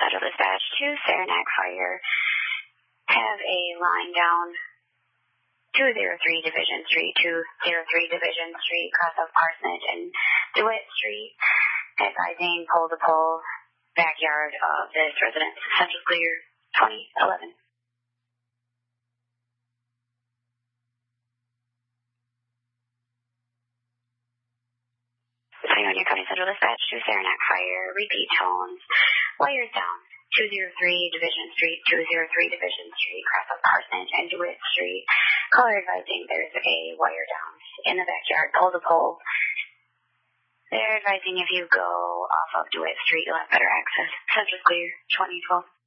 Central Dispatch to Saranac Fire. Have a line down 203 Division Street, 203 Division Street, cross of Parsonage and DeWitt Street, advising pole-to-pole backyard of this residence. Central clear 2011. Pioneer County Central Dispatch to Saranac Fire. Repeat tones. Wires down. 203 Division Street, 203 Division Street, cross of Parsonage and DeWitt Street. Caller advising there's a wire down in the backyard, pole to pole. They're advising if you go off of DeWitt Street, you'll have better access. Central clear, 2012.